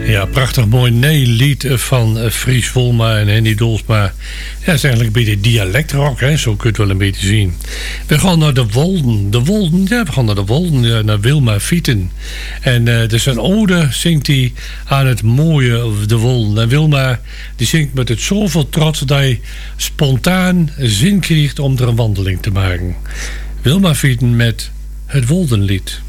Ja, prachtig mooi nee-lied van Fries Volma en Henny Dolsma. Ja, het is eigenlijk een beetje dialectrock, hè? Zo kun je het wel een beetje zien. We gaan naar de Wolden. We gaan naar de Wolden, naar Wilma Fieten. En dus een ode zingt hij aan het mooie de Wolden. En Wilma, die zingt met het zoveel trots dat hij spontaan zin krijgt om er een wandeling te maken. Wilma Fieten met het Woldenlied.